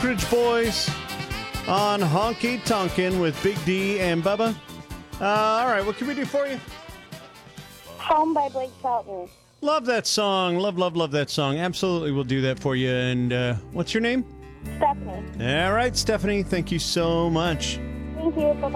Ridge Boys on Honky Tonkin' with Big D and Bubba. All right, what can we do for you? Home by Blake Shelton. Love that song. Love that song. Absolutely, we'll do that for you. And what's your name? Stephanie. All right, Stephanie, thank you so much. Thank you. Bye-bye.